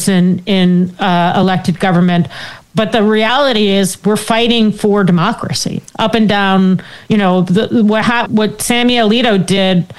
in elected government. But the reality is we're fighting for democracy up and down. What Sammy Alito did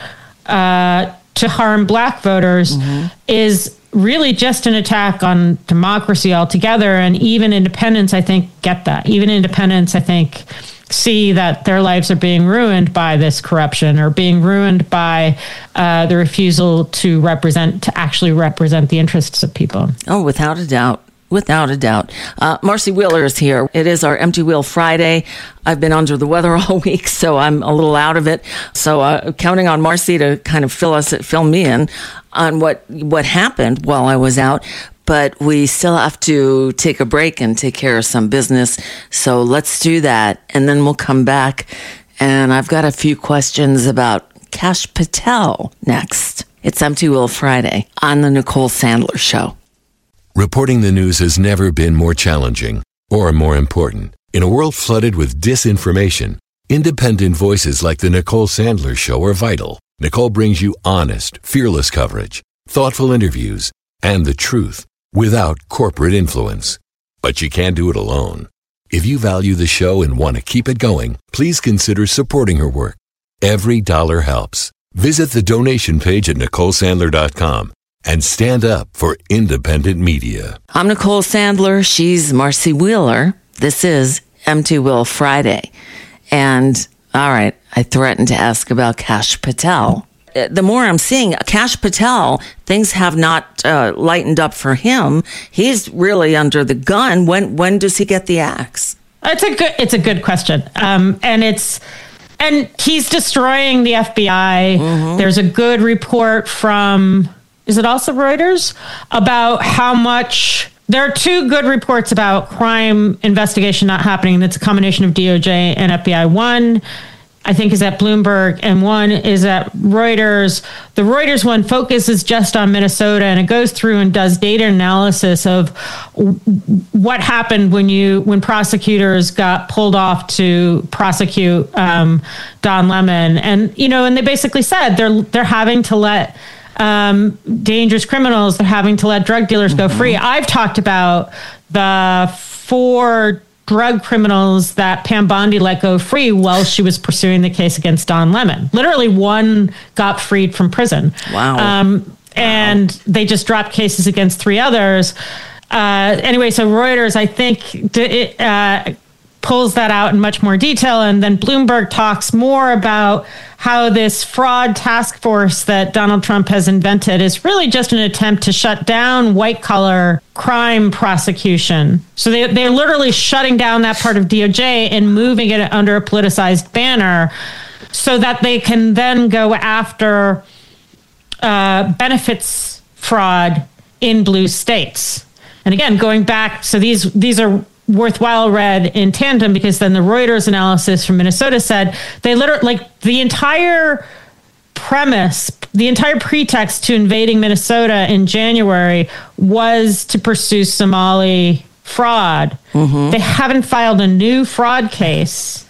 to harm black voters is really just an attack on democracy altogether. And even independents, I think, get that. Even independents, I think, see that their lives are being ruined by this corruption or being ruined by the refusal to actually represent the interests of people. Oh, without a doubt. Without a doubt. Marcy Wheeler is here. It is our Empty Wheel Friday. I've been under the weather all week, so I'm a little out of it. So counting on Marcy to kind of fill me in on what happened while I was out. But we still have to take a break and take care of some business. So let's do that. And then we'll come back. And I've got a few questions about Kash Patel next. It's Empty Wheel Friday on the Nicole Sandler Show. Reporting the news has never been more challenging or more important. In a world flooded with disinformation, independent voices like the Nicole Sandler Show are vital. Nicole brings you honest, fearless coverage, thoughtful interviews, and the truth without corporate influence. But you can't do it alone. If you value the show and want to keep it going, please consider supporting her work. Every dollar helps. Visit the donation page at NicoleSandler.com. and stand up for independent media. I'm Nicole Sandler. She's Marcy Wheeler. This is Empty Wheel Friday. And, all right, I threatened to ask about Kash Patel. The more I'm seeing Kash Patel, things have not lightened up for him. He's really under the gun. When does he get the axe? It's a good question. And he's destroying the FBI. Mm-hmm. There's a good report from... Is it also Reuters? About how much... There are two good reports about crime investigation not happening. That's a combination of DOJ and FBI. One, I think, is at Bloomberg, and one is at Reuters. The Reuters one focuses just on Minnesota, and it goes through and does data analysis of what happened when prosecutors got pulled off to prosecute Don Lemon. And, and they basically said they're having to let... dangerous criminals, they're having to let drug dealers go free. I've talked about the 4 drug criminals that Pam Bondi let go free while she was pursuing the case against Don Lemon. Literally one got freed from prison. Wow. And they just dropped cases against 3 others. Anyway, so Reuters, I think, pulls that out in much more detail. And then Bloomberg talks more about how this fraud task force that Donald Trump has invented is really just an attempt to shut down white-collar crime prosecution. So they're literally shutting down that part of DOJ and moving it under a politicized banner so that they can then go after benefits fraud in blue states. And again, going back, so these are worthwhile read in tandem, because then the Reuters analysis from Minnesota said they literally, the entire premise, the entire pretext to invading Minnesota in January was to pursue Somali fraud. Mm-hmm. They haven't filed a new fraud case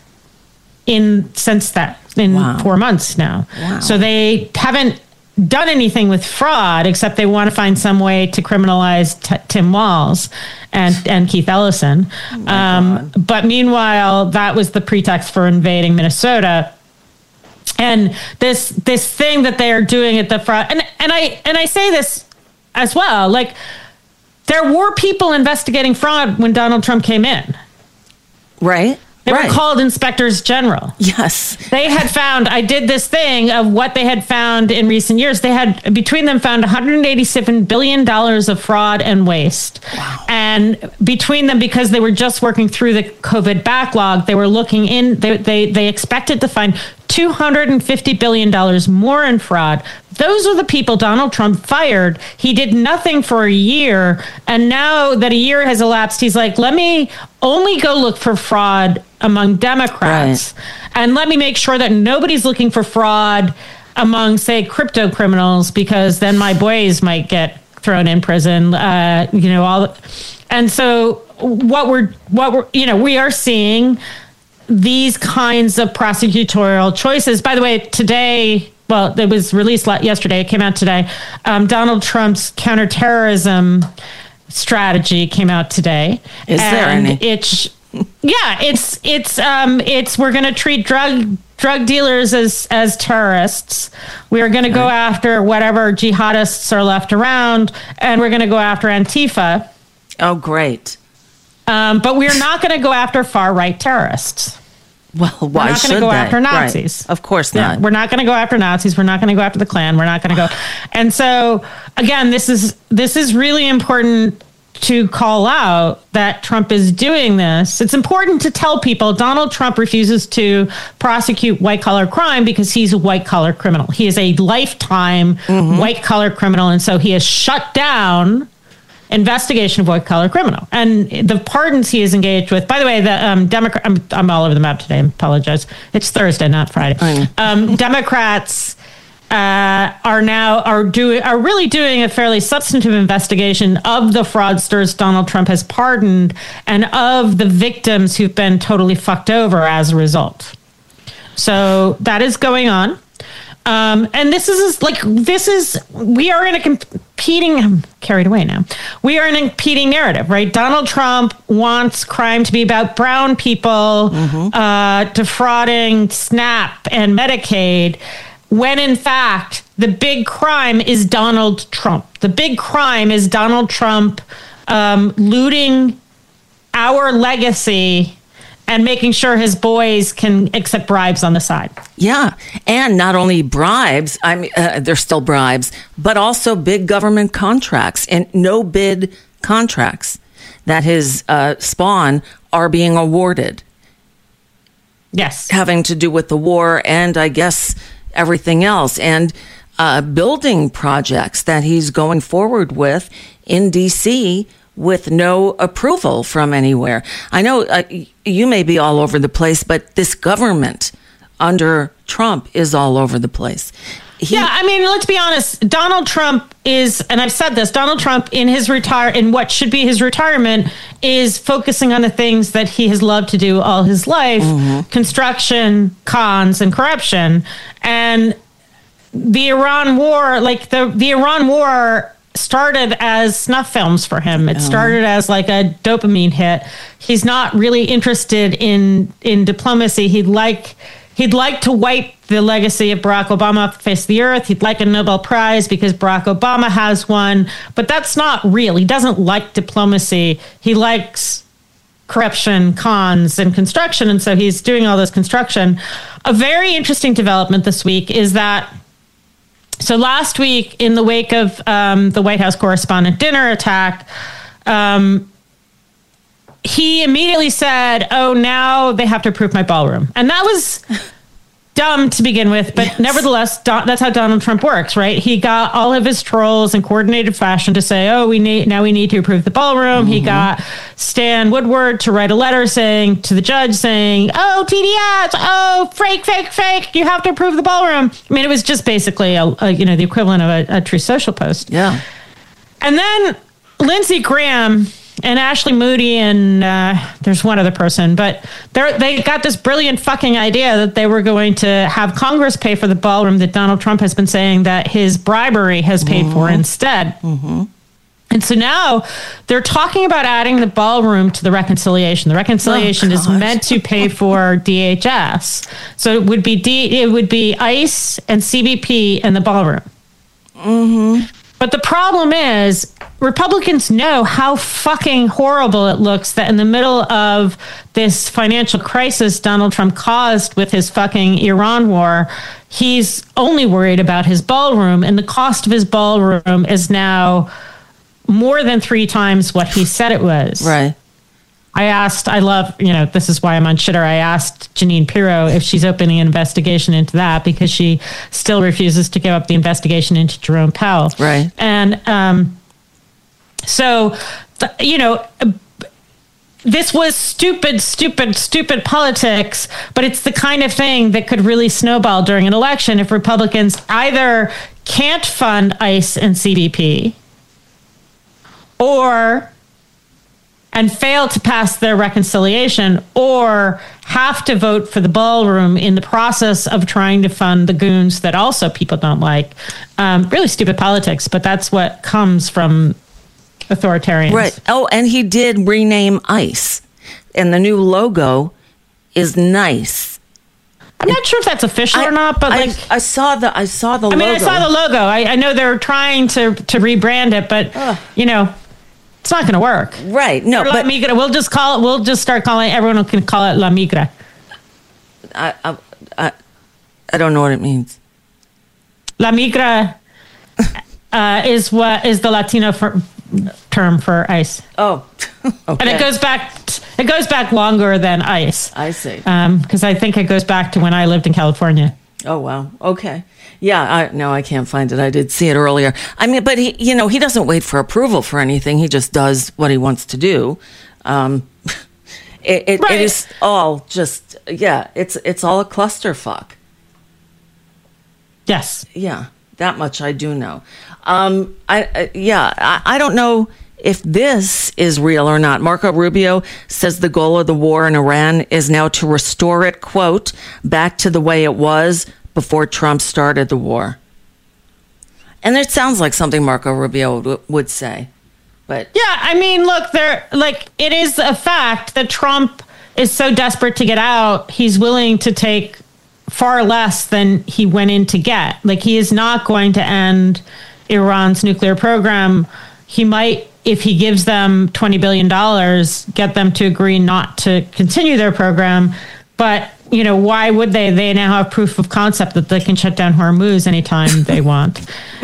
since 4 months now. Wow. So they haven't done anything with fraud, except they want to find some way to criminalize Tim Walz and Keith Ellison. But meanwhile, that was the pretext for invading Minnesota. And this thing that they are doing at the front, and I say this as well, there were people investigating fraud when Donald Trump came in. Right. They were called inspectors general. Yes. They had found, I did this thing of what they had found in recent years. They had, between them, found $187 billion of fraud and waste. Wow. And between them, because they were just working through the COVID backlog, they were looking in, they expected to find $250 billion more in fraud. Those are the people Donald Trump fired. He did nothing for a year. And now that a year has elapsed, he's like, let me only go look for fraud among Democrats. Right. And let me make sure that nobody's looking for fraud among, say, crypto criminals, because then my boys might get thrown in prison. And so what we're we are seeing these kinds of prosecutorial choices. By the way, today, it was released yesterday. It came out today. Donald Trump's counterterrorism strategy came out today. Is there any? It's we're going to treat drug dealers as terrorists. We are going to go after whatever jihadists are left around, and we're going to go after Antifa. Oh, great. But we're not going to go after far-right terrorists. Well, why should they? We're not going to go after Nazis. Right. Of course not. We're not going to go after Nazis. We're not going to go after the Klan. We're not going to go. And so, again, this is really important to call out that Trump is doing this. It's important to tell people Donald Trump refuses to prosecute white-collar crime because he's a white-collar criminal. He is a lifetime white-collar criminal, and so he has shut down investigation of white-collar criminal. And the pardons he is engaged with, by the way, the Democrat, I'm all over the map today, I apologize. It's Thursday, not Friday. Democrats are really doing a fairly substantive investigation of the fraudsters Donald Trump has pardoned and of the victims who've been totally fucked over as a result. So that is going on. And we are in a competing, I'm carried away now. We are in a competing narrative, right? Donald Trump wants crime to be about brown people defrauding SNAP and Medicaid, when in fact, the big crime is Donald Trump. The big crime is Donald Trump looting our legacy and making sure his boys can accept bribes on the side. Yeah. And not only bribes, they're still bribes, but also big government contracts and no bid contracts that his spawn are being awarded. Yes. Having to do with the war and I guess everything else, and building projects that he's going forward with in D.C. with no approval from anywhere. I know you may be all over the place, but this government under Trump is all over the place. Let's be honest. Donald Trump is, and I've said this, Donald Trump in what should be his retirement is focusing on the things that he has loved to do all his life, construction, cons, and corruption. And the Iran war, the Iran war started as snuff films for him. It started as like a dopamine hit. He's not really interested in diplomacy. He'd like to wipe the legacy of Barack Obama off the face of the earth. He'd like a Nobel Prize because Barack Obama has one. But that's not real. He doesn't like diplomacy. He likes corruption, cons, and construction. And so he's doing all this construction. A very interesting development this week is that, so last week, in the wake of the White House Correspondent Dinner attack, he immediately said, now they have to approve my ballroom. And that was dumb to begin with, but nevertheless, that's how Donald Trump works, right? He got all of his trolls in coordinated fashion to say, we need to approve the ballroom. He got Stan Woodward to write a letter to the judge saying, TDS, fake, you have to approve the ballroom. I mean, it was just basically the equivalent of a True Social post. Yeah. And then Lindsey Graham and Ashley Moody and there's one other person, but they got this brilliant fucking idea that they were going to have Congress pay for the ballroom that Donald Trump has been saying that his bribery has paid for instead. And so now they're talking about adding the ballroom to the reconciliation. The reconciliation is meant to pay for DHS. So it would be ICE and CBP and the ballroom. But the problem is Republicans know how fucking horrible it looks that in the middle of this financial crisis Donald Trump caused with his fucking Iran war, he's only worried about his ballroom, and the cost of his ballroom is now more than 3 times what he said it was. Right. This is why I'm on Shitter. I asked Jeanine Pirro if she's opening an investigation into that because she still refuses to give up the investigation into Jerome Powell. Right. And this was stupid politics, but it's the kind of thing that could really snowball during an election if Republicans either can't fund ICE and CBP and fail to pass their reconciliation, or have to vote for the ballroom in the process of trying to fund the goons that also people don't like. Really stupid politics, but that's what comes from authoritarians. Right. Oh, and he did rename ICE, and the new logo is nice. I'm not sure if that's official or not, but I saw the logo. I saw the logo. I know they're trying to rebrand it, but it's not going to work. Right. No, but Migra. We'll just call it. We'll just start calling. Everyone can call it La Migra. I don't know what it means. La Migra is the Latino term for ICE. Oh, okay. And it goes back longer than ICE. I see. Because I think it goes back to when I lived in California. Oh, wow. Okay. Yeah, I can't find it. I did see it earlier. I mean, but he doesn't wait for approval for anything. He just does what he wants to do. It is all just, it's all a clusterfuck. Yes. Yeah, that much I do know. I don't know if this is real or not. Marco Rubio says the goal of the war in Iran is now to restore it, quote, back to the way it was before Trump started the war. And it sounds like something Marco Rubio would say. But yeah, I mean, look, it is a fact that Trump is so desperate to get out, he's willing to take far less than he went in to get. Like, he is not going to end Iran's nuclear program. He might, if he gives them $20 billion, get them to agree not to continue their program. But, why would they? They now have proof of concept that they can shut down Hormuz anytime they want.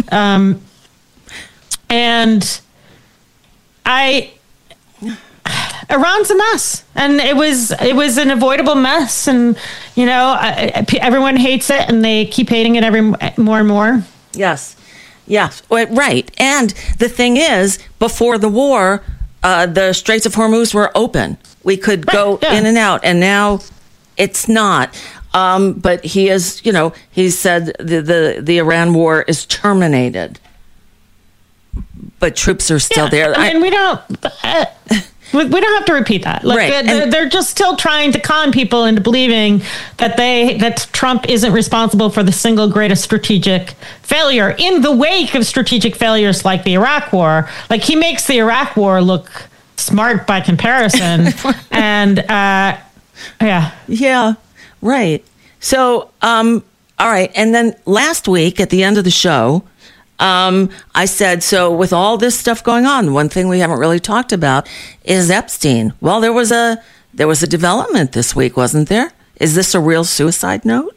Iran's a mess, and it was an avoidable mess, and everyone hates it, and they keep hating it more and more. Yes, right. And the thing is, before the war, the Straits of Hormuz were open. We could go in and out, and now it's not. But he is, he said the Iran war is terminated, but troops are still there. I mean, we don't have to repeat that. They're just still trying to con people into believing that Trump isn't responsible for the single greatest strategic failure in the wake of strategic failures like the Iraq War. Like, he makes the Iraq War look smart by comparison, and yeah, right. So, all right, and then last week at the end of the show, I said, so with all this stuff going on, one thing we haven't really talked about is Epstein. Well, there was a development this week, wasn't there? Is this a real suicide note?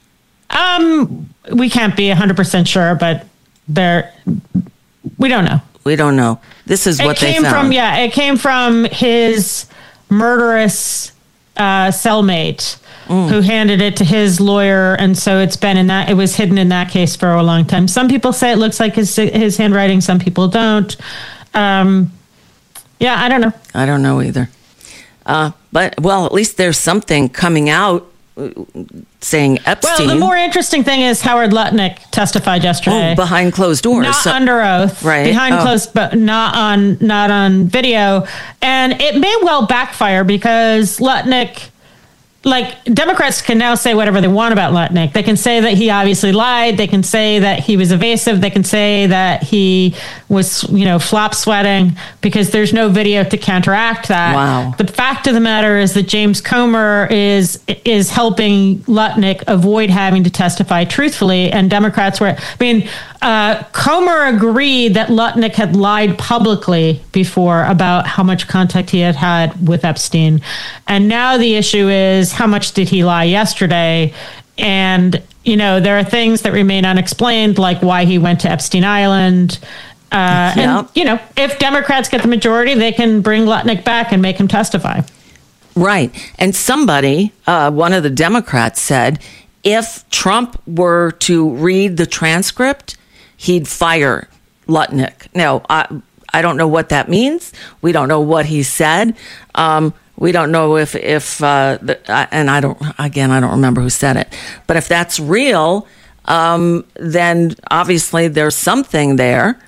We can't be 100% sure, but we don't know. We don't know. This is what they found. It came from his murderous cellmate who handed it to his lawyer, and so it was hidden in that case for a long time. Some people say it looks like his handwriting, some people don't. I don't know. I don't know either. But at least there's something coming out saying Epstein. Well, the more interesting thing is Howard Lutnick testified yesterday. Behind closed doors. Not under oath. Right. Behind closed, but not on video. And it may well backfire because Lutnick, Democrats can now say whatever they want about Lutnick. They can say that he obviously lied. They can say that he was evasive. They can say that he was, flop sweating because there's no video to counteract that. Wow. The fact of the matter is that James Comer is helping Lutnick avoid having to testify truthfully. And Democrats Comer agreed that Lutnick had lied publicly before about how much contact he had with Epstein. And now the issue is, how much did he lie yesterday? And, there are things that remain unexplained, like why he went to Epstein Island. And, if Democrats get the majority, they can bring Lutnick back and make him testify. Right. And somebody, one of the Democrats said, if Trump were to read the transcript, he'd fire Lutnick. Now, I don't know what that means. We don't know what he said. We don't know if and I don't remember who said it. But if that's real, then obviously there's something there.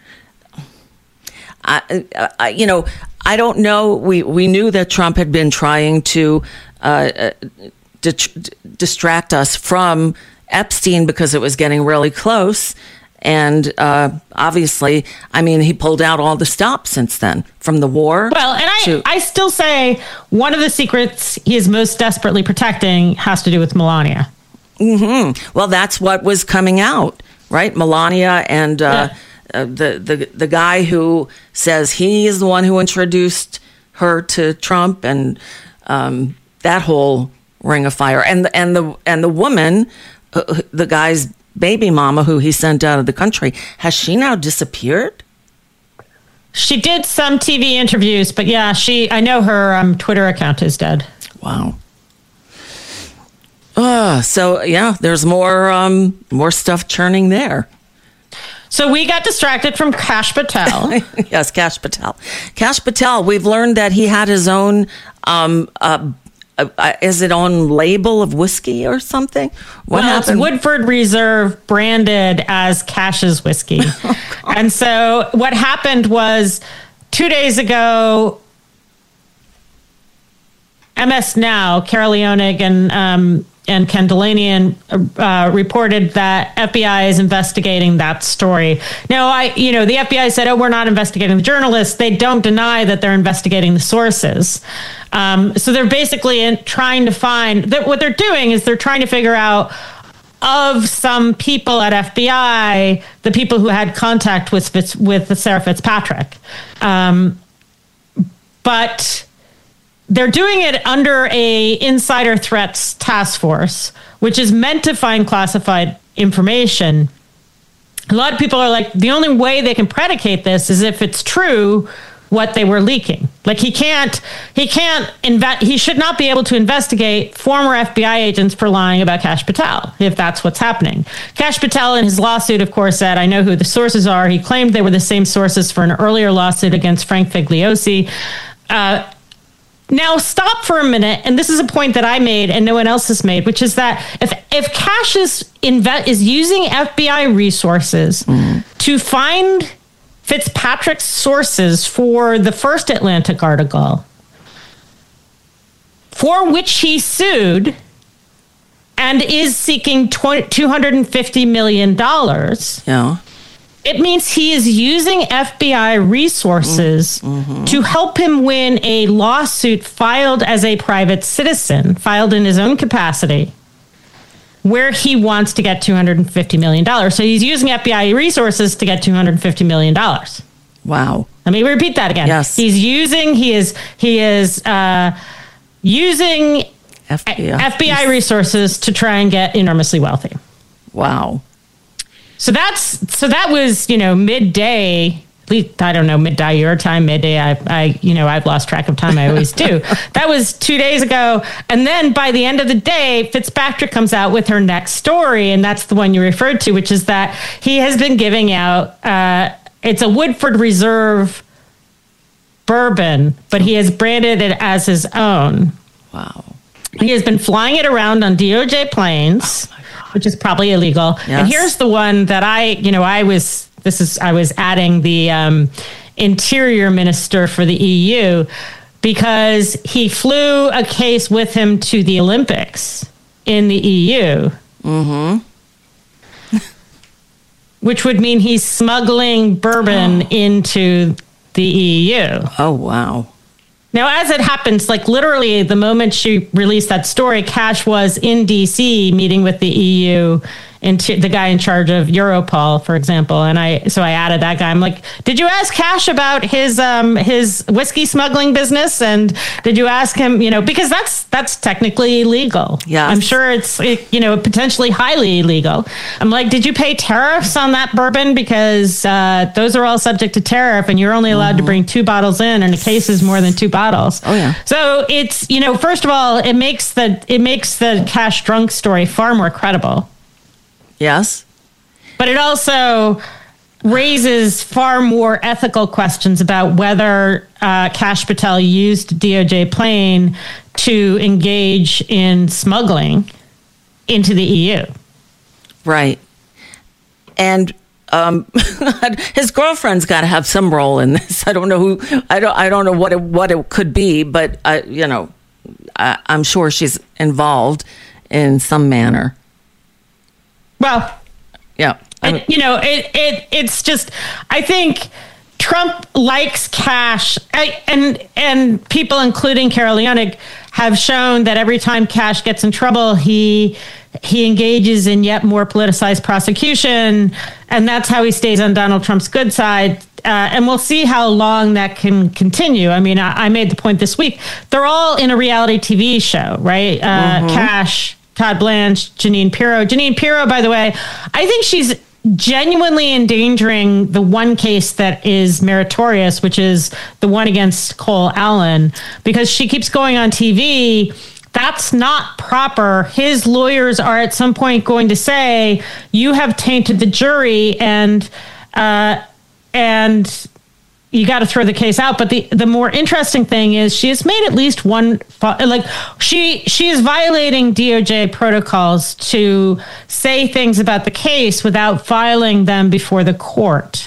I don't know. We knew that Trump had been trying to distract us from Epstein because it was getting really close. And obviously, I mean, he pulled out all the stops since then from the war. Well, and I still say one of the secrets he is most desperately protecting has to do with Melania. Mm-hmm. Well, that's what was coming out, right? Melania and the guy who says he is the one who introduced her to Trump, and that whole ring of fire. And the woman, the guy's baby mama who he sent out of the country, has she now disappeared? She did some TV interviews, but yeah, I know her Twitter account is dead. Wow. So yeah, there's more stuff churning there. So we got distracted from Kash Patel. Yes, Kash Patel. Kash Patel, we've learned that he had his own, is it on label of whiskey or something? What happened? It's Woodford Reserve branded as Kash's whiskey. And so what happened was 2 days ago, MS Now, Carol Leonig and Ken Delaney reported that FBI is investigating that story. Now, the FBI said, we're not investigating the journalists. They don't deny that they're investigating the sources. So they're basically trying to find that what they're doing is they're trying to figure out of some people at FBI, the people who had contact with Sarah Fitzpatrick. But they're doing it under a insider threats task force, which is meant to find classified information. A lot of people are like, the only way they can predicate this is if it's true what they were leaking. Like he should not be able to investigate former FBI agents for lying about Kash Patel, if that's what's happening. Kash Patel in his lawsuit, of course, said, I know who the sources are. He claimed they were the same sources for an earlier lawsuit against Frank Figliosi. Now, stop for a minute, and this is a point that I made and no one else has made, which is that if Kash is using FBI resources to find Fitzpatrick's sources for the first Atlantic article, for which he sued and is seeking $250 million, yeah. It means he is using FBI resources to help him win a lawsuit filed as a private citizen, filed in his own capacity, where he wants to get $250 million. So he's using FBI resources to get $250 million. Wow. Let me repeat that again. Yes. He is using FBI resources to try and get enormously wealthy. Wow. So that was, midday, at least, I don't know, midday your time, midday. I've lost track of time. I always do. That was 2 days ago. And then by the end of the day, Fitzpatrick comes out with her next story. And that's the one you referred to, which is that he has been giving out, it's a Woodford Reserve bourbon, but he has branded it as his own. Wow. He has been flying it around on DOJ planes. Which is probably illegal. Yes. And here's the one that I was adding the interior minister for the EU because he flew a case with him to the Olympics in the EU. Mm-hmm. Which would mean he's smuggling bourbon into the EU. Oh, wow. Now, as it happens, like literally the moment she released that story, Kash was in D.C. meeting with the EU and the guy in charge of Europol, for example. And I added that guy. I'm like, did you ask Kash about his whiskey smuggling business? And did you ask him, because that's technically illegal. Yeah, I'm sure it's potentially highly illegal. I'm like, did you pay tariffs on that bourbon? Because those are all subject to tariff, and you're only allowed to bring 2 bottles in, and the case is more than 2 bottles. Oh yeah. So it's first of all, it makes the Kash drunk story far more credible. Yes. But it also raises far more ethical questions about whether Kash Patel used DOJ plane to engage in smuggling into the EU. Right. And his girlfriend's got to have some role in this. I don't know who. I don't know what it could be, but I'm sure she's involved in some manner. Well, yeah. And, you know, it's just, I think Trump likes cash, and people, including Carol Leonig, have shown that every time Cash gets in trouble, he engages in yet more politicized prosecution, and that's how he stays on Donald Trump's good side. And we'll see how long that can continue. I mean, I made the point this week. They're all in a reality TV show, right? Cash, Todd Blanche, Jeanine Pirro. Jeanine Pirro, by the way, I think she's genuinely endangering the one case that is meritorious, which is the one against Cole Allen, because she keeps going on TV. That's not proper. His lawyers are at some point going to say, you have tainted the jury, and you got to throw the case out. But the more interesting thing is she has made at least one, like she is violating DOJ protocols to say things about the case without filing them before the court.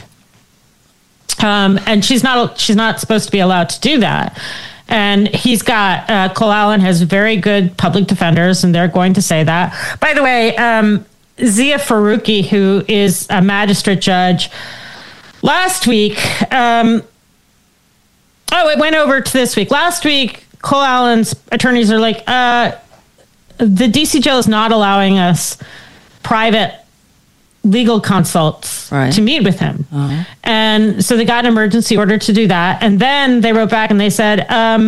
And she's not supposed to be allowed to do that. And he's got, Cole Allen has very good public defenders, and they're going to say that. By the way, Zia Faruqi, who is a magistrate judge, last week, it went over to this week. Last week, Cole Allen's attorneys are like, the DC jail is not allowing us private legal consults to meet with him. And so they got an emergency order to do that. And then they wrote back and they said,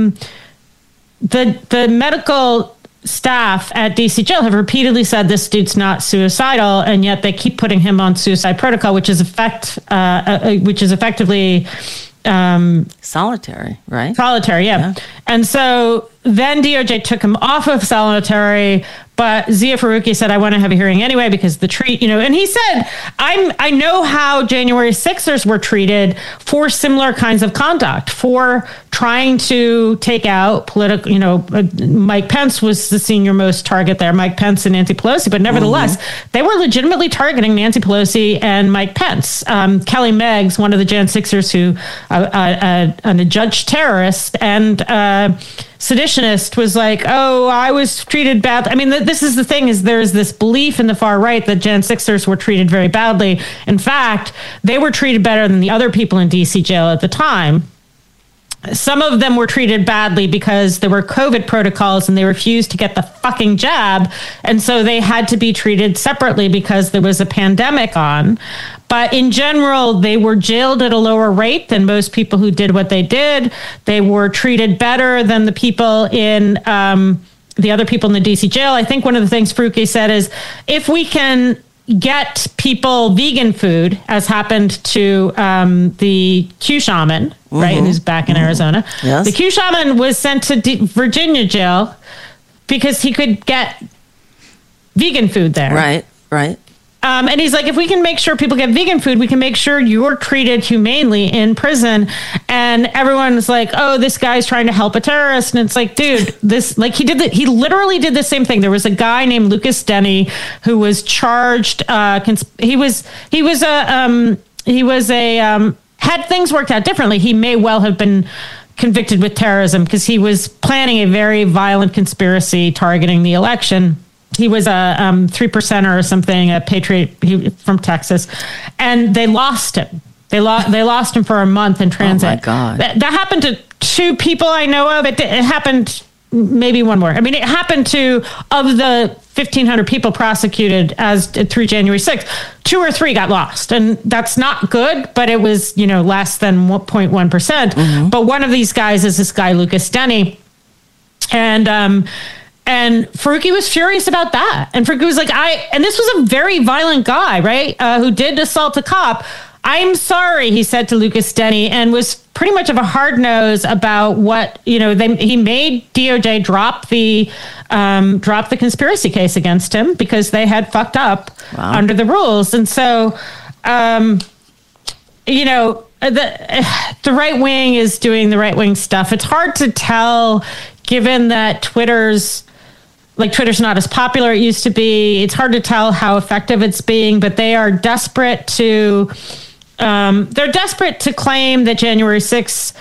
the medical staff at DC jail have repeatedly said this dude's not suicidal, and yet they keep putting him on suicide protocol, which is effectively solitary, right? Solitary, yeah. And so then DOJ took him off of solitary, but Zia Faruqi said, I want to have a hearing anyway because the treat, you know, and he said, I know how January 6ers were treated for similar kinds of conduct, for trying to take out political, you know, Mike Pence was the senior most target there, Mike Pence and Nancy Pelosi, but nevertheless, they were legitimately targeting Nancy Pelosi and Mike Pence. Kelly Meggs, one of the Jan 6ers who, an adjudged terrorist and seditionist, was like, oh, I was treated bad. I mean, this is the thing, is there's this belief in the far right that Jan 6ers were treated very badly. In fact, they were treated better than the other people in DC jail at the time. Some of them were treated badly because there were COVID protocols and they refused to get the fucking jab. And so they had to be treated separately because there was a pandemic on. But in general, they were jailed at a lower rate than most people who did what they did. They were treated better than the people in the other people in the DC jail. I think one of the things Faruqi said is, if we can get people vegan food, as happened to the Q shaman, right, who's back in Arizona. Yes. The Q shaman was sent to Virginia jail because he could get vegan food there. Right. And he's like, if we can make sure people get vegan food, we can make sure you're treated humanely in prison. And everyone's like, oh, this guy's trying to help a terrorist. And it's like, dude, he literally did the same thing. There was a guy named Lucas Denny who was charged. Had things worked out differently, he may well have been convicted with terrorism because he was planning a very violent conspiracy targeting the election. He was a 3%er or something, a patriot from Texas, and they lost him. They lost him for a month in transit. Oh my God. That happened to two people I know of. It happened, maybe one more. I mean, it happened to, of the 1,500 people prosecuted through January 6th, 2 or 3 got lost. And that's not good, but it was, less than 0.1%. But one of these guys is this guy, Lucas Denny. And Faruqi was furious about that. And Faruqi was like, and this was a very violent guy, right? Who did assault a cop. I'm sorry, he said to Lucas Denny, and was pretty much of a hard nose about what, he made DOJ drop the conspiracy case against him because they had fucked up under the rules. And so, the right wing is doing the right wing stuff. It's hard to tell, given that Twitter's not as popular as it used to be. It's hard to tell how effective it's being, but they are desperate to claim that January 6th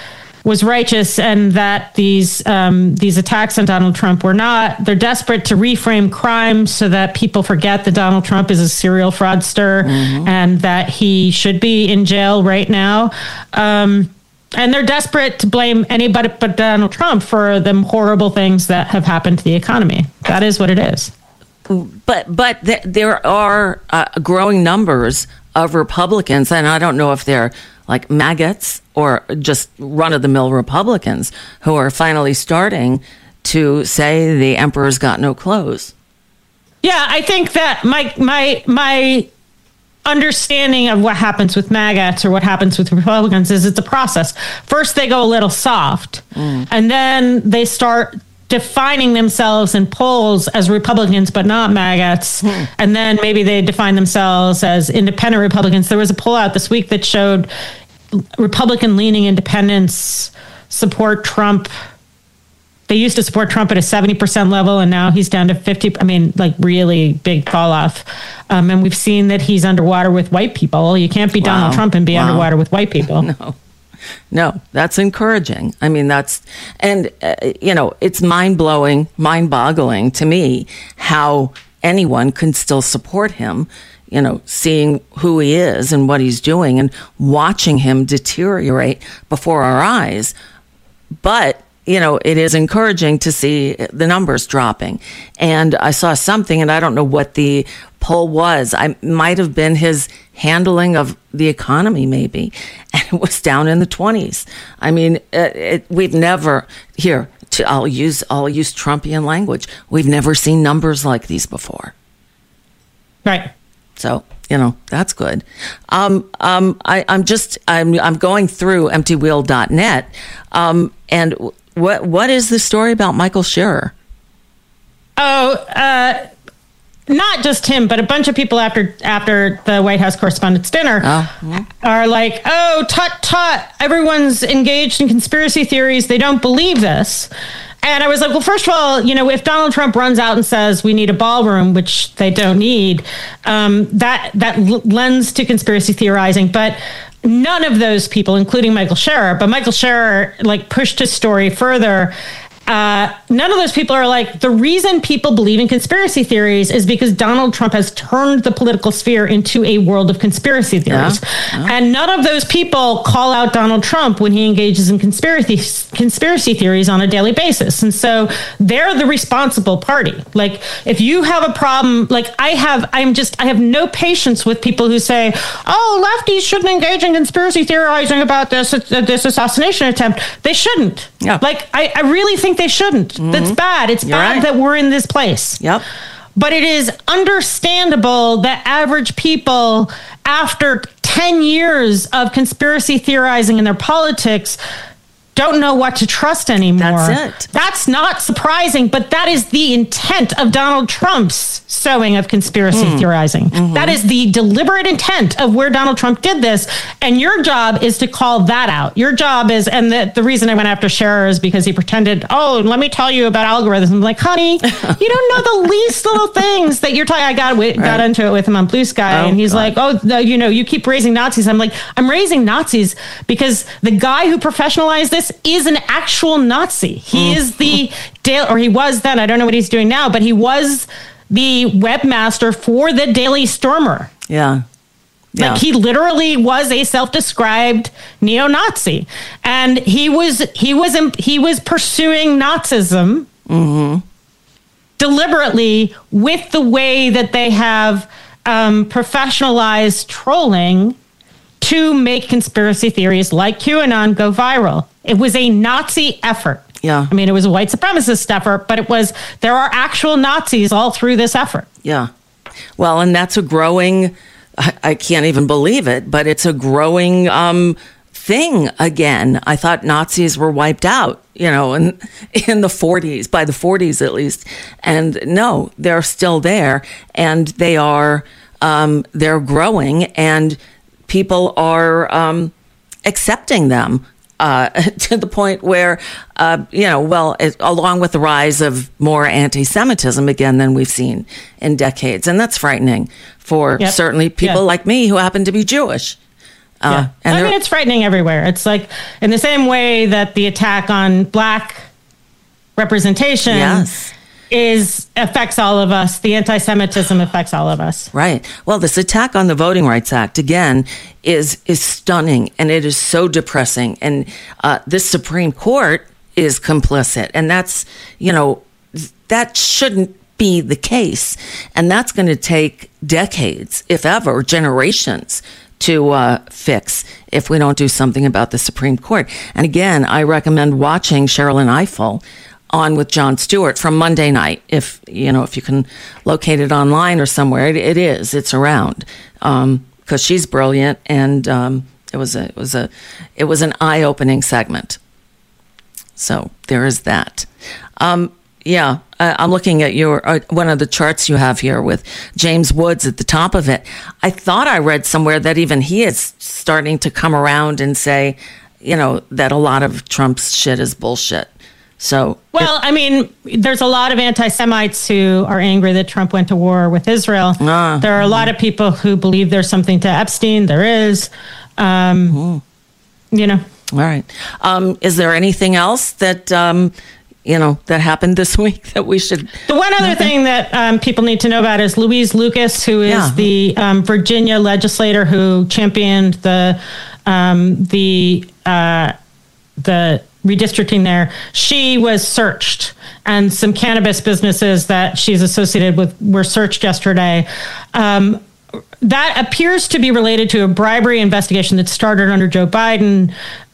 was righteous and that these attacks on Donald Trump were not. They're desperate to reframe crime so that people forget that Donald Trump is a serial fraudster and that he should be in jail right now. And they're desperate to blame anybody but Donald Trump for the horrible things that have happened to the economy. That is what it is. But there are growing numbers of Republicans, and I don't know if they're like maggots or just run-of-the-mill Republicans who are finally starting to say the emperor's got no clothes. Yeah, I think that my understanding of what happens with maggots or what happens with Republicans is it's a process. First, they go a little soft, and then they start defining themselves in polls as Republicans, but not maggots. And then maybe they define themselves as independent Republicans. There was a poll out this week that showed Republican-leaning independents support Trump. They used to support Trump at a 70% level, and now he's down to 50. I mean, like really big fall off. And we've seen that he's underwater with white people. You can't be Donald Trump and be underwater with white people. No, that's encouraging. I mean, it's mind-blowing, mind-boggling to me how anyone can still support him, seeing who he is and what he's doing and watching him deteriorate before our eyes. But, it is encouraging to see the numbers dropping. And I saw something, and I don't know what the poll was. I might have been his handling of the economy, maybe, and it was down in the 20s. I mean, we've never I'll use Trumpian language. We've never seen numbers like these before. Right. So that's good. I'm going through emptywheel.net, and what is the story about Michael Scherer? Not just him, but a bunch of people after the White House Correspondents' Dinner are like, oh, tut. Everyone's engaged in conspiracy theories. They don't believe this. And I was like, well, first of all, if Donald Trump runs out and says we need a ballroom, which they don't need, that lends to conspiracy theorizing. But none of those people, including Michael Scherer, but Michael Scherer pushed his story further. None of those people are like, the reason people believe in conspiracy theories is because Donald Trump has turned the political sphere into a world of conspiracy theories. And none of those people call out Donald Trump when he engages in conspiracy theories on a daily basis. And so they're the responsible party. Like, if you have a problem, I have no patience with people who say, oh, lefties shouldn't engage in conspiracy theorizing about this assassination attempt. They shouldn't. Yeah. I really think they shouldn't. That's bad. It's bad that we're in this place. Yep. But it is understandable that average people, after 10 years of conspiracy theorizing in their politics, don't know what to trust anymore. That's it. That's not surprising, but that is the intent of Donald Trump's sowing of conspiracy theorizing. That is the deliberate intent of where Donald Trump did this. And your job is to call that out. Your job is, and the reason I went after Scherer is because he pretended, oh, let me tell you about algorithms. I'm like, honey, you don't know the least little things that you're talking. I got into it with him on Blue Sky, and he's like, oh, you keep raising Nazis. I'm like, I'm raising Nazis because the guy who professionalized this is an actual Nazi. He is he was then, I don't know what he's doing now, but he was the webmaster for the Daily Stormer. Yeah. He literally was a self-described neo-Nazi, and he was pursuing Nazism deliberately with the way that they have professionalized trolling to make conspiracy theories like QAnon go viral. It was a Nazi effort. Yeah. I mean, it was a white supremacist effort, but there are actual Nazis all through this effort. Yeah. Well, and that's a growing, I can't even believe it, but it's a growing thing again. I thought Nazis were wiped out, in the 40s, by the 40s at least. And no, they're still there, and they're growing, and people are accepting them to the point where, along with the rise of more anti-Semitism again than we've seen in decades. And that's frightening for certainly people like me who happen to be Jewish. Yeah. I mean, it's frightening everywhere. It's like in the same way that the attack on black representation affects all of us. The anti-Semitism affects all of us. Right. Well, this attack on the Voting Rights Act, again, is stunning, and it is so depressing. And this Supreme Court is complicit. And that's, that shouldn't be the case. And that's going to take decades, if ever, generations to fix if we don't do something about the Supreme Court. And again, I recommend watching Sherrilyn Ifill on with Jon Stewart from Monday night. If you can locate it online or somewhere, it's around because she's brilliant, and it was an eye-opening segment. So there is that. I'm looking at your one of the charts you have here with James Woods at the top of it. I thought I read somewhere that even he is starting to come around and say, that a lot of Trump's shit is bullshit. So, I mean, there's a lot of anti-Semites who are angry that Trump went to war with Israel. There are a lot of people who believe there's something to Epstein. There is, All right. Is there anything else that, that happened this week that we should? The one other thing that people need to know about is Louise Lucas, who is the Virginia legislator who championed the redistricting there. She was searched, and some cannabis businesses that she's associated with were searched yesterday. That appears to be related to a bribery investigation that started under Joe Biden.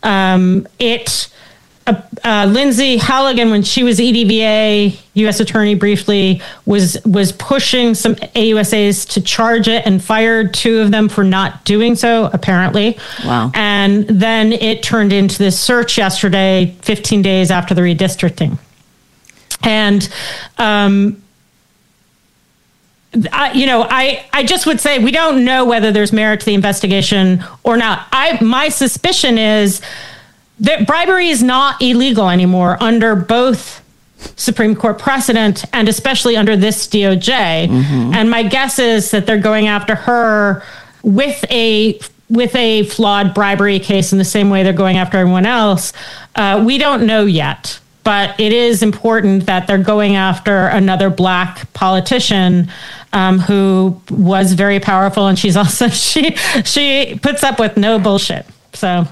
Lindsay Halligan, when she was EDVA U.S. attorney briefly, was pushing some AUSAs to charge it and fired 2 of them for not doing so, apparently. Wow. And then it turned into this search yesterday, 15 days after the redistricting. And, I just would say we don't know whether there's merit to the investigation or not. My suspicion is that bribery is not illegal anymore under both Supreme Court precedent and especially under this DOJ. Mm-hmm. And my guess is that they're going after her with a flawed bribery case in the same way they're going after everyone else. We don't know yet, but it is important that they're going after another black politician who was very powerful, and she's also she puts up with no bullshit. So.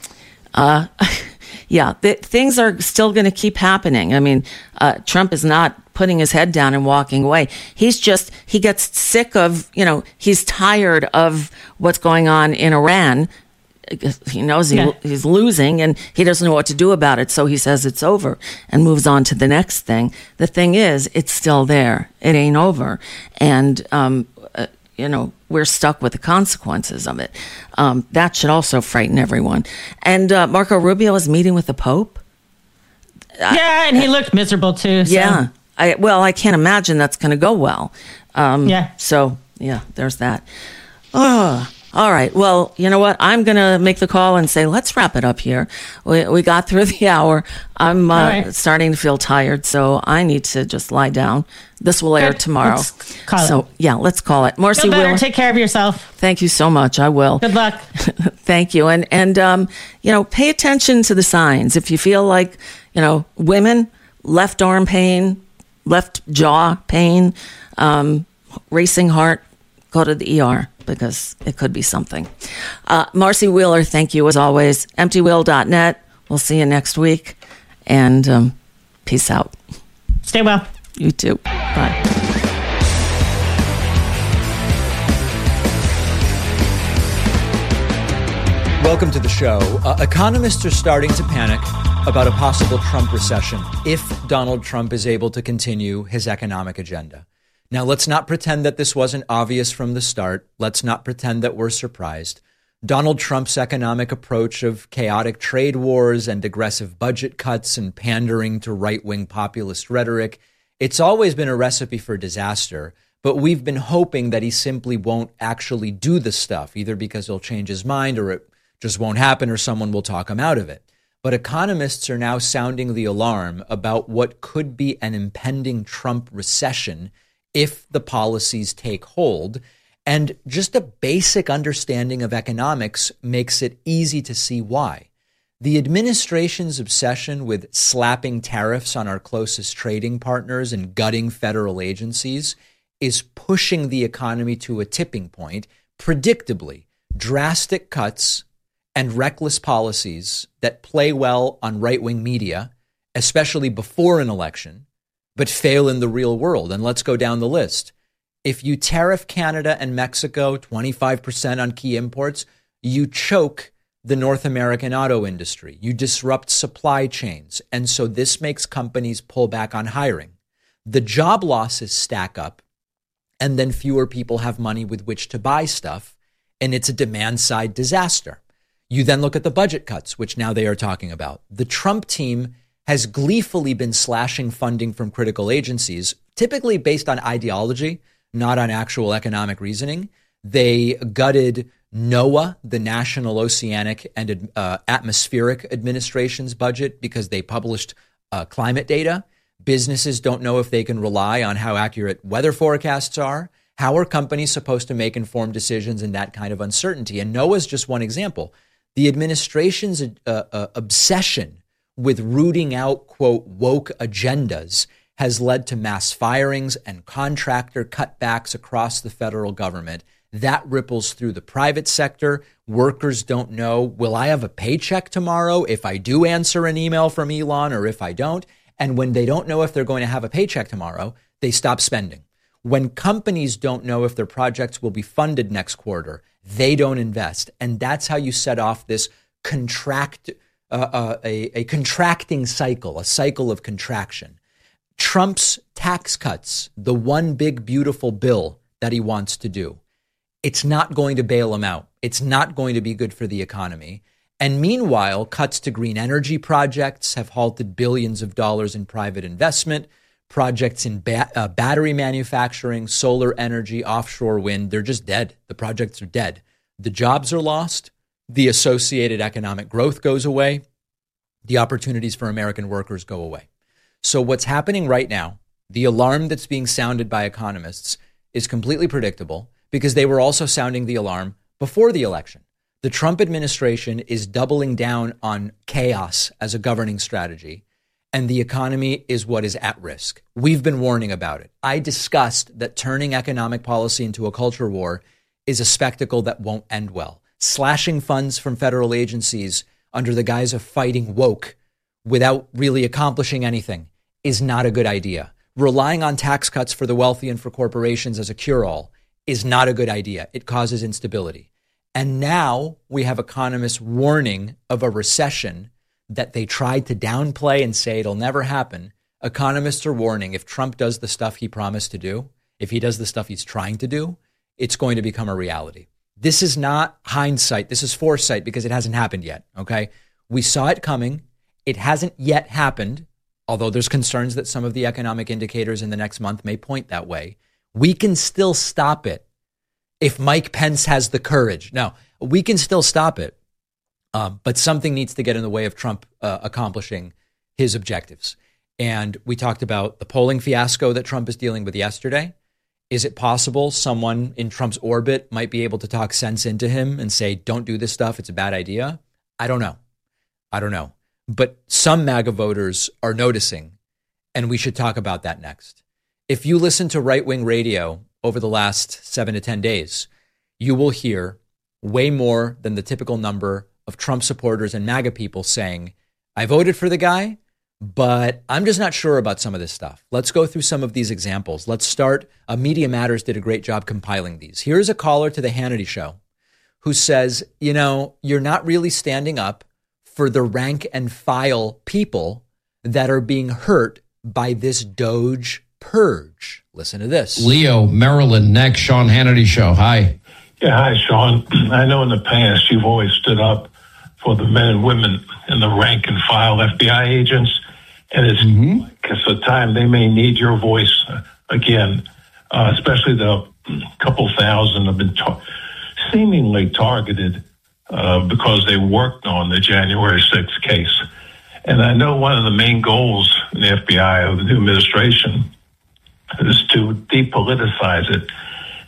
Things are still going to keep happening. I mean, Trump is not putting his head down and walking away. He gets sick of, he's tired of what's going on in Iran. He knows he's losing and he doesn't know what to do about it. So he says it's over and moves on to the next thing. The thing is, it's still there. It ain't over. And, we're stuck with the consequences of it. That should also frighten everyone. And Marco Rubio is meeting with the Pope. And he looked miserable too. So. Yeah. I can't imagine that's going to go well. So, there's that. Oh, all right. Well, you know what? I'm going to make the call and say, let's wrap it up here. We got through the hour. I'm starting to feel tired, so I need to just lie down. This will air tomorrow. Let's call it. Let's call it. Marcy Wheeler, take care of yourself. Thank you so much. I will. Good luck. Thank you. And pay attention to the signs. If you feel like, women, left arm pain, left jaw pain, racing heart, go to the ER because it could be something. Marcy Wheeler, thank you as always. EmptyWheel.net. We'll see you next week. And peace out. Stay well. You too. Bye. Welcome to the show. Economists are starting to panic about a possible Trump recession if Donald Trump is able to continue his economic agenda. Now, let's not pretend that this wasn't obvious from the start. Let's not pretend that we're surprised. Donald Trump's economic approach of chaotic trade wars and aggressive budget cuts and pandering to right-wing populist rhetoric, it's always been a recipe for disaster. But we've been hoping that he simply won't actually do the stuff, either because he'll change his mind or it just won't happen or someone will talk him out of it. But economists are now sounding the alarm about what could be an impending Trump recession if the policies take hold. And just a basic understanding of economics makes it easy to see why. The administration's obsession with slapping tariffs on our closest trading partners and gutting federal agencies is pushing the economy to a tipping point. Predictably, drastic cuts and reckless policies that play well on right-wing media, especially before an election, but fail in the real world. And let's go down the list. If you tariff Canada and Mexico 25% on key imports, you choke the North American auto industry. You disrupt supply chains. And so this makes companies pull back on hiring. The job losses stack up, and then fewer people have money with which to buy stuff, and it's a demand-side disaster. You then look at the budget cuts, which now they are talking about. The Trump team has gleefully been slashing funding from critical agencies, typically based on ideology, not on actual economic reasoning. They gutted NOAA, the National Oceanic and Atmospheric Administration's budget, because they published climate data. Businesses don't know if they can rely on how accurate weather forecasts are. How are companies supposed to make informed decisions in that kind of uncertainty? And NOAA is just one example. The administration's obsession with rooting out, quote, woke agendas has led to mass firings and contractor cutbacks across the federal government. That ripples through the private sector. Workers don't know, will I have a paycheck tomorrow if I do answer an email from Elon or if I don't? And when they don't know if they're going to have a paycheck tomorrow, they stop spending. When companies don't know if their projects will be funded next quarter, they don't invest. And that's how you set off this contracting cycle, a cycle of contraction. Trump's tax cuts, the one big, beautiful bill that he wants to do, it's not going to bail him out. It's not going to be good for the economy. And meanwhile, cuts to green energy projects have halted billions of dollars in private investment. Projects in battery manufacturing, solar energy, offshore wind, they're just dead. The projects are dead. The jobs are lost. The associated economic growth goes away. The opportunities for American workers go away. So what's happening right now, the alarm that's being sounded by economists is completely predictable, because they were also sounding the alarm before the election. The Trump administration is doubling down on chaos as a governing strategy, and the economy is what is at risk. We've been warning about it. I discussed that turning economic policy into a culture war is a spectacle that won't end well. Slashing funds from federal agencies under the guise of fighting woke without really accomplishing anything is not a good idea. Relying on tax cuts for the wealthy and for corporations as a cure-all is not a good idea. It causes instability. And now we have economists warning of a recession that they tried to downplay and say it'll never happen. Economists are warning, if Trump does the stuff he promised to do, if he does the stuff he's trying to do, it's going to become a reality. This is not hindsight. This is foresight, because it hasn't happened yet. Okay. We saw it coming. It hasn't yet happened, although there's concerns that some of the economic indicators in the next month may point that way. We can still stop it if Mike Pence has the courage. No, we can still stop it. But something needs to get in the way of Trump accomplishing his objectives. And we talked about the polling fiasco that Trump is dealing with yesterday. Is it possible someone in Trump's orbit might be able to talk sense into him and say, don't do this stuff, it's a bad idea? I don't know. But some MAGA voters are noticing, and we should talk about that next. If you listen to right-wing radio over the last 7 to 10 days, you will hear way more than the typical number of Trump supporters and MAGA people saying, I voted for the guy, but I'm just not sure about some of this stuff. Let's go through some of these examples. Let's start. Media Matters did a great job compiling these. Here's a caller to the Hannity Show who says, you're not really standing up for the rank and file people that are being hurt by this Doge purge. Listen to this. Leo, Maryland, next, Sean Hannity Show. Hi. Yeah, hi, Sean. I know in the past you've always stood up for the men and women in the rank and file FBI agents, and it's a time they may need your voice again, especially the couple thousand have been seemingly targeted because they worked on the January 6th case. And I know one of the main goals in the FBI of the new administration is to depoliticize it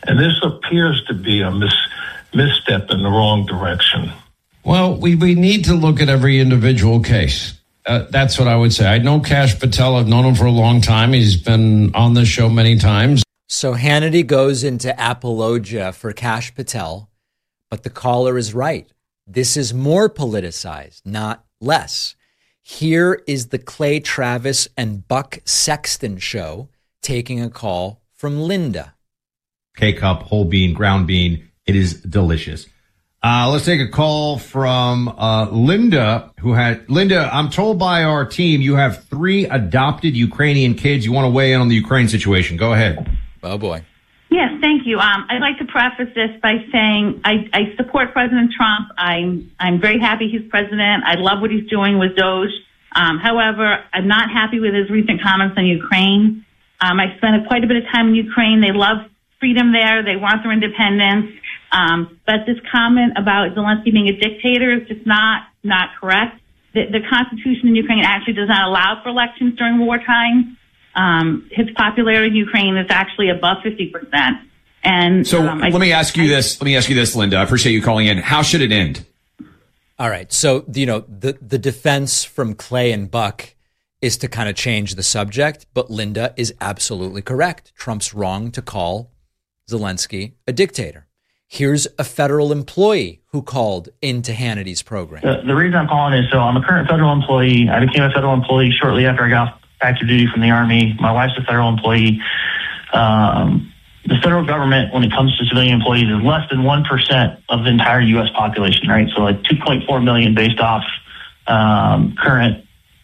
And this appears to be a misstep in the wrong direction. Well, we need to look at every individual case. That's what I would say. I know Kash Patel. I've known him for a long time. He's been on this show many times. So Hannity goes into apologia for Kash Patel, but the caller is right. This is more politicized, not less. Here is the Clay Travis and Buck Sexton show taking a call from Linda. K-cup, whole bean, ground bean. It is delicious. Let's take a call from Linda, Linda, I'm told by our team you have 3 adopted Ukrainian kids. You want to weigh in on the Ukraine situation. Go ahead. Oh, boy. Yes, thank you. I'd like to preface this by saying I support President Trump. I'm very happy he's president. I love what he's doing with Doge. However, I'm not happy with his recent comments on Ukraine. I spent quite a bit of time in Ukraine. They love freedom there. They want their independence. But this comment about Zelensky being a dictator is just not correct. The Constitution in Ukraine actually does not allow for elections during wartime. His popularity in Ukraine is actually above 50%. And so let me ask you this, Linda. I appreciate you calling in. How should it end? All right. So, the defense from Clay and Buck is to kind of change the subject, but Linda is absolutely correct. Trump's wrong to call Zelensky a dictator. Here's a federal employee who called into Hannity's program. The reason I'm calling is, so I'm a current federal employee. I became a federal employee shortly after I got active duty from the Army. My wife's a federal employee. The federal government, when it comes to civilian employees, is less than 1% of the entire U.S. population, right? So like 2.4 million based off current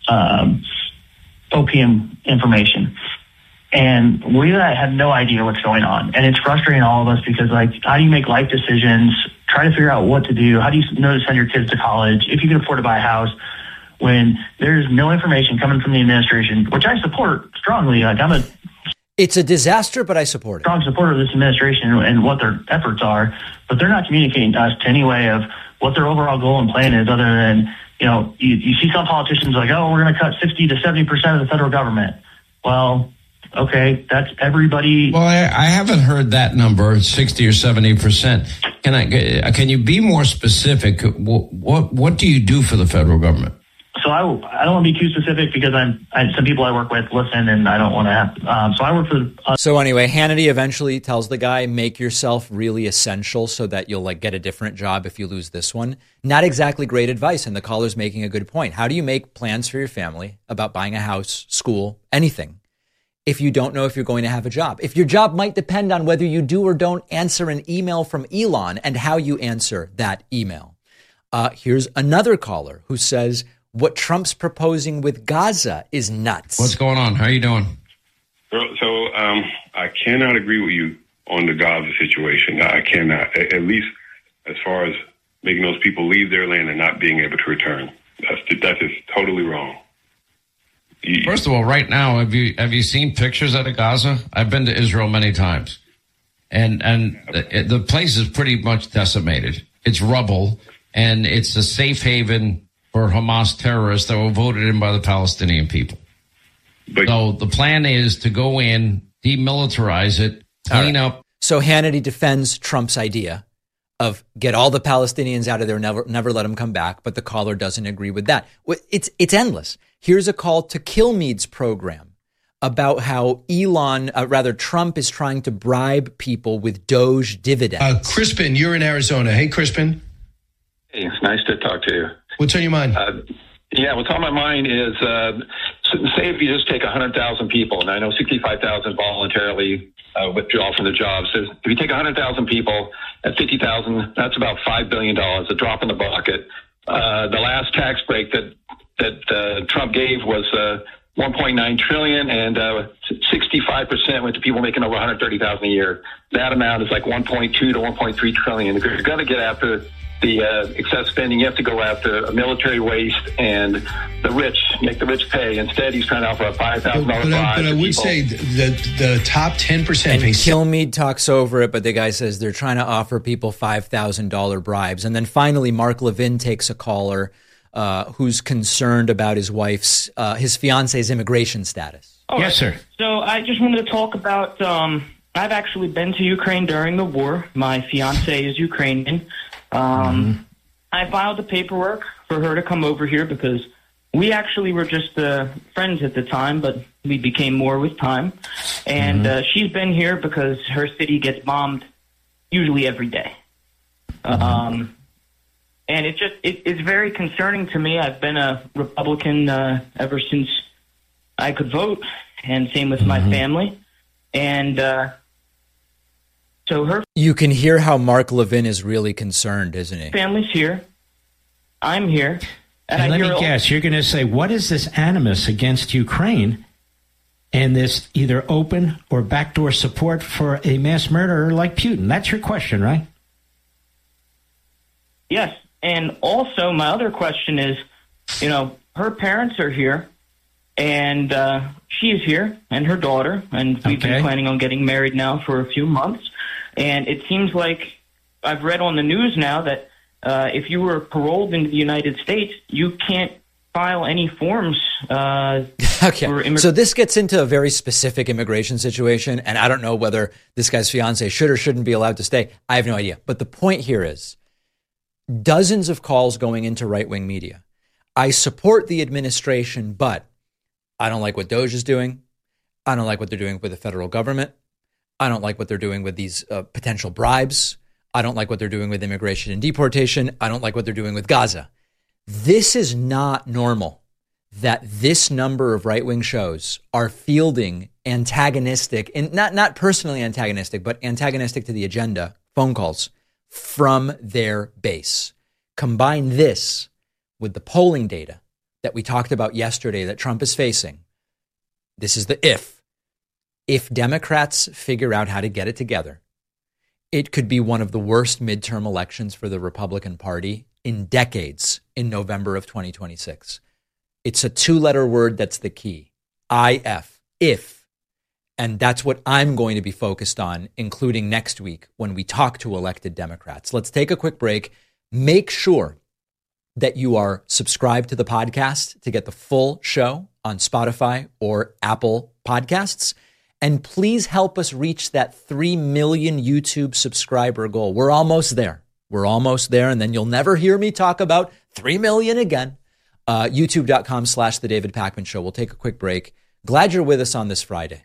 OPM information. And we had no idea what's going on. And it's frustrating all of us because, like, how do you make life decisions, try to figure out what to do? How do you know to send your kids to college if you can afford to buy a house when there's no information coming from the administration, which I support strongly. Like, it's a disaster, but I support it. Strong supporter of this administration and what their efforts are, but they're not communicating to us to any way of what their overall goal and plan is other than, you see some politicians like, oh, we're going to cut 60 to 70% of the federal government. Well, okay, that's everybody. Well, I haven't heard that number, 60 or 70%. Can you be more specific? What do you do for the federal government? So I don't want to be too specific because some people I work with listen and I don't want to have. So I work for. So anyway, Hannity eventually tells the guy, make yourself really essential so that you'll get a different job if you lose this one. Not exactly great advice. And the caller's making a good point. How do you make plans for your family about buying a house, school, anything, if you don't know if you're going to have a job? If your job might depend on whether you do or don't answer an email from Elon and how you answer that email. Here's another caller who says, what Trump's proposing with Gaza is nuts. What's going on? How are you doing? So I cannot agree with you on the Gaza situation. I cannot, at least as far as making those people leave their land and not being able to return. That is totally wrong. First of all, right now, have you seen pictures out of Gaza? I've been to Israel many times, and the place is pretty much decimated. It's rubble, and it's a safe haven for Hamas terrorists that were voted in by the Palestinian people. So the plan is to go in, demilitarize it, clean up. So Hannity defends Trump's idea of get all the Palestinians out of there, never let them come back. But the caller doesn't agree with that. It's endless. Here's a call to Kilmeade's program about how Trump is trying to bribe people with Doge dividends. Crispin, you're in Arizona. Hey, Crispin. Hey, it's nice to talk to you. What's on your mind? What's on my mind is, say if you just take 100,000 people, and I know 65,000 voluntarily withdraw from their jobs. So if you take 100,000 people at 50,000, that's about $5 billion, a drop in the bucket. The last tax break that Trump gave was $1.9 trillion, and 65% went to people making over $130,000 a year. That amount is like $1.2 to $1.3 trillion. If you're going to get after the excess spending, you have to go after a military waste and the rich, make the rich pay. Instead, he's trying to offer a $5,000 bribe. But I would say the top 10%. And Kilmeade talks over it, but the guy says they're trying to offer people $5,000 bribes. And then finally, Mark Levin takes a caller who's concerned about his fiance's immigration status. Yes, sir. So I just wanted to talk about I've actually been to Ukraine during the war. My fiance is Ukrainian. I filed the paperwork for her to come over here because we actually were just friends at the time, but we became more with time. And she's been here because her city gets bombed usually every day. And it's very concerning to me. I've been a Republican ever since I could vote, and same with my family. And so her... You can hear how Mark Levin is really concerned, isn't he? Family's here. I'm here. And let me guess, you're going to say, what is this animus against Ukraine and this either open or backdoor support for a mass murderer like Putin? That's your question, right? Yes. And also my other question is, her parents are here, and she is here, and her daughter, and we've been planning on getting married now for a few months. And it seems like I've read on the news now that if you were paroled into the United States, you can't file any forms. So this gets into a very specific immigration situation, and I don't know whether this guy's fiance should or shouldn't be allowed to stay. I have no idea. But the point here is dozens of calls going into right-wing media. I support the administration, but I don't like what DOJ is doing. I don't like what they're doing with the federal government. I don't like what they're doing with these potential bribes. I don't like what they're doing with immigration and deportation. I don't like what they're doing with Gaza. This is not normal that this number of right-wing shows are fielding antagonistic, and not personally antagonistic, but antagonistic to the agenda phone calls from their base. Combine this with the polling data that we talked about yesterday that Trump is facing. This is the if. If Democrats figure out how to get it together, it could be one of the worst midterm elections for the Republican Party in decades in November of 2026. It's a two-letter word that's the key. if. And that's what I'm going to be focused on, including next week when we talk to elected Democrats. Let's take a quick break. Make sure that you are subscribed to the podcast to get the full show on Spotify or Apple Podcasts. And please help us reach that 3 million YouTube subscriber goal. We're almost there. And then you'll never hear me talk about 3 million again. YouTube.com/The David Pakman Show. We'll take a quick break. Glad you're with us on this Friday.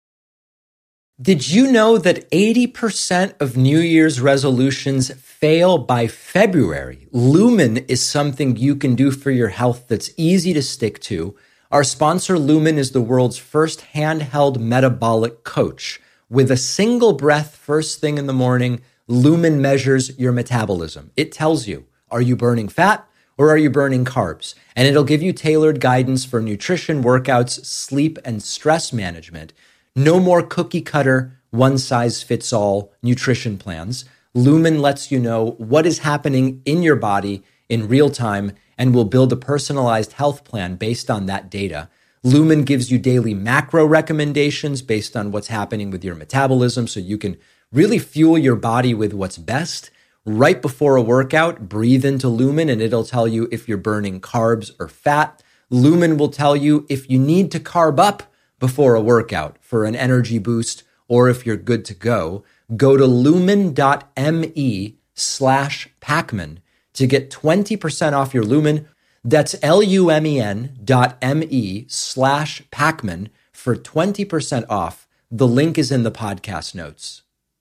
Did you know that 80% of New Year's resolutions fail by February? Lumen is something you can do for your health that's easy to stick to. Our sponsor, Lumen, is the world's first handheld metabolic coach. With a single breath first thing in the morning, Lumen measures your metabolism. It tells you, are you burning fat or are you burning carbs? And it'll give you tailored guidance for nutrition, workouts, sleep, and stress management. No more cookie cutter, one-size-fits-all nutrition plans. Lumen lets you know what is happening in your body in real time and will build a personalized health plan based on that data. Lumen gives you daily macro recommendations based on what's happening with your metabolism so you can really fuel your body with what's best. Right before a workout, breathe into Lumen and it'll tell you if you're burning carbs or fat. Lumen will tell you if you need to carb up before a workout for an energy boost or if you're good to go. Go to lumen.me/Pakman to get 20% off your Lumen. That's lumen.me/Pakman for 20% off. The link is in the podcast notes.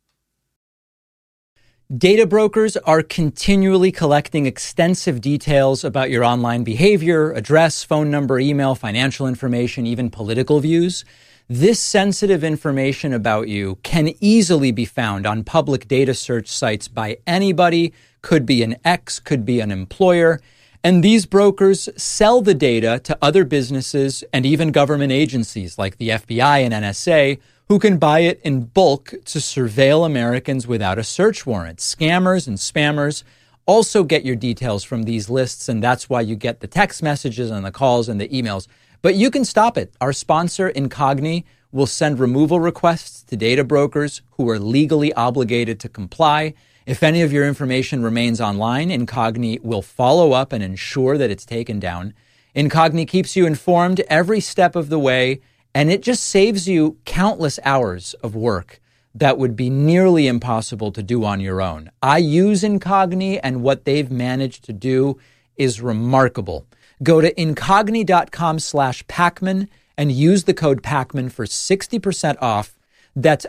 Data brokers are continually collecting extensive details about your online behavior, address, phone number, email, financial information, even political views. This sensitive information about you can easily be found on public data search sites by anybody, could be an ex, could be an employer. And these brokers sell the data to other businesses and even government agencies like the FBI and NSA, who can buy it in bulk to surveil Americans without a search warrant. Scammers and spammers also get your details from these lists, and that's why you get the text messages and the calls and the emails. But you can stop it. Our sponsor, Incogni, will send removal requests to data brokers who are legally obligated to comply. If any of your information remains online, Incogni will follow up and ensure that it's taken down. Incogni keeps you informed every step of the way, and it just saves you countless hours of work. that would be nearly impossible to do on your own. I use Incogni, and what they've managed to do is remarkable. Go to incogni.com/Pacman and use the code Pacman for 60% off. That's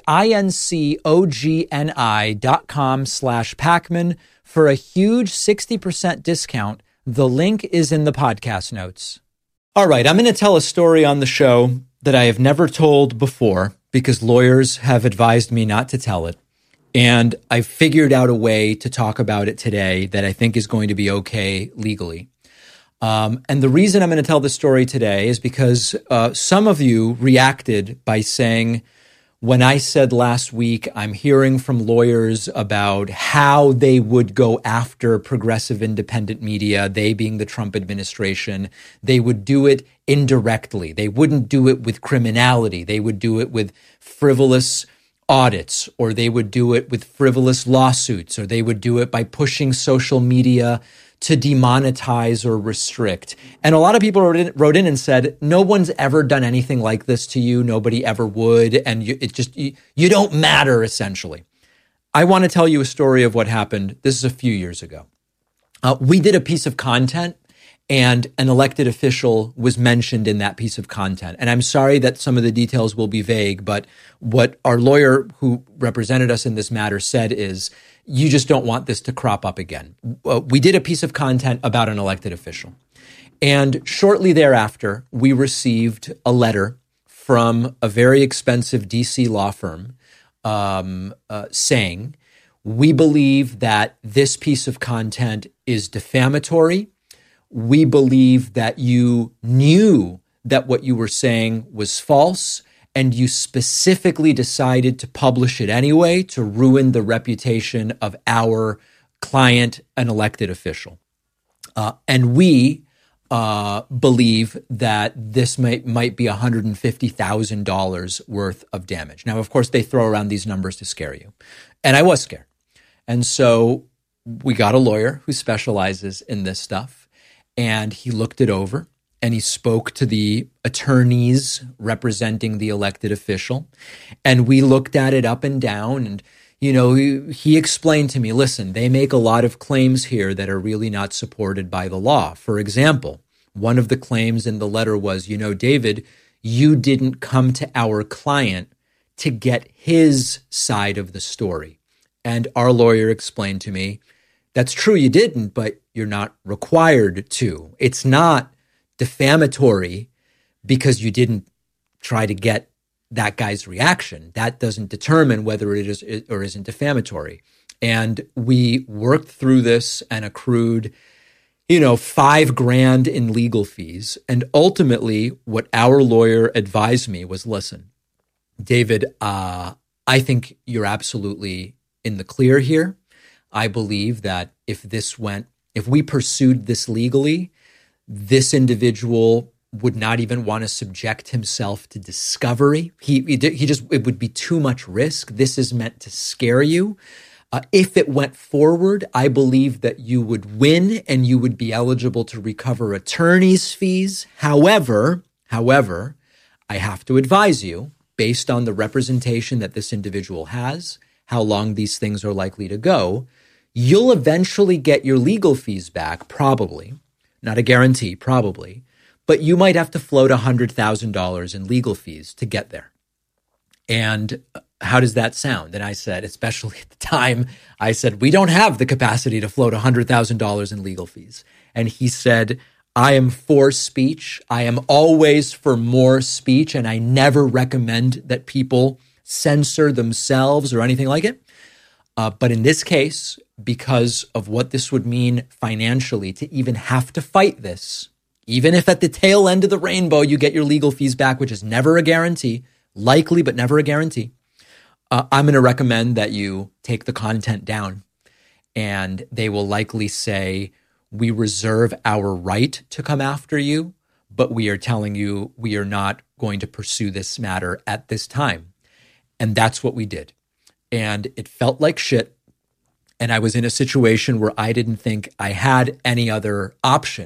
incogni.com/Pacman for a huge 60% discount. The link is in the podcast notes. All right, I'm going to tell a story on the show that I have never told before because lawyers have advised me not to tell it. And I figured out a way to talk about it today that I think is going to be okay legally. And the reason I'm going to tell this story today is because some of you reacted by saying, when I said last week, I'm hearing from lawyers about how they would go after progressive independent media, they being the Trump administration, they would do it indirectly. They wouldn't do it with criminality. They would do it with frivolous audits, or they would do it with frivolous lawsuits, or they would do it by pushing social media to demonetize or restrict. And a lot of people wrote in and said, no one's ever done anything like this to you. Nobody ever would. And you don't matter, essentially. I want to tell you a story of what happened. This is a few years ago. We did a piece of content, and an elected official was mentioned in that piece of content. And I'm sorry that some of the details will be vague, but what our lawyer who represented us in this matter said is, you just don't want this to crop up again. We did a piece of content about an elected official. And shortly thereafter, we received a letter from a very expensive DC law firm saying, we believe that this piece of content is defamatory. We believe that you knew that what you were saying was false, and you specifically decided to publish it anyway to ruin the reputation of our client, an elected official. And we believe that this might be $150,000 worth of damage. Now, of course, they throw around these numbers to scare you. And I was scared. And so we got a lawyer who specializes in this stuff, and he looked it over. And he spoke to the attorneys representing the elected official. And we looked at it up and down. And, he explained to me, listen, they make a lot of claims here that are really not supported by the law. For example, one of the claims in the letter was, David, you didn't come to our client to get his side of the story. And our lawyer explained to me, that's true, you didn't, but you're not required to. It's not defamatory because you didn't try to get that guy's reaction. That doesn't determine whether it is or isn't defamatory. And we worked through this and accrued, $5,000 in legal fees. And ultimately, what our lawyer advised me was, listen, David, I think you're absolutely in the clear here. I believe that if we pursued this legally, this individual would not even want to subject himself to discovery. It would be too much risk. This is meant to scare you. If it went forward, I believe that you would win and you would be eligible to recover attorney's fees. However, I have to advise you, based on the representation that this individual has, how long these things are likely to go, you'll eventually get your legal fees back, probably. Not a guarantee, probably, but you might have to float $100,000 in legal fees to get there. And how does that sound? And I said, especially at the time, I said, we don't have the capacity to float $100,000 in legal fees. And he said, I am for speech. I am always for more speech, and I never recommend that people censor themselves or anything like it. But in this case, because of what this would mean financially to even have to fight this, even if at the tail end of the rainbow you get your legal fees back, which is never a guarantee, likely but never a guarantee, I'm going to recommend that you take the content down. And they will likely say, we reserve our right to come after you, but we are telling you we are not going to pursue this matter at this time. And that's what we did. And it felt like shit. And I was in a situation where I didn't think I had any other option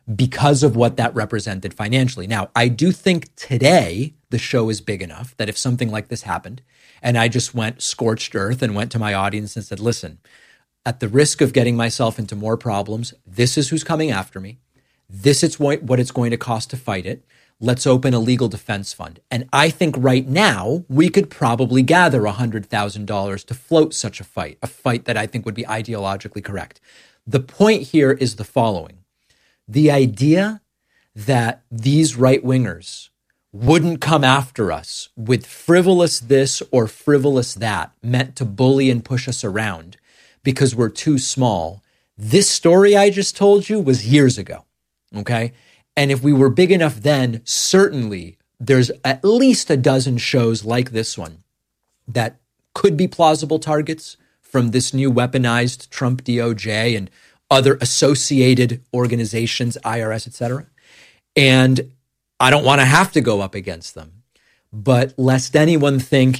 because of what that represented financially. Now, I do think today the show is big enough that if something like this happened and I just went scorched earth and went to my audience and said, listen, at the risk of getting myself into more problems, this is who's coming after me. This is what it's going to cost to fight it. Let's open a legal defense fund. And I think right now we could probably gather $100,000 to float such a fight that I think would be ideologically correct. The point here is the following. The idea that these right-wingers wouldn't come after us with frivolous this or frivolous that meant to bully and push us around because we're too small. This story I just told you was years ago, okay? And if we were big enough then, certainly there's at least a dozen shows like this one that could be plausible targets from this new weaponized Trump DOJ and other associated organizations, IRS, et cetera. And I don't want to have to go up against them. But lest anyone think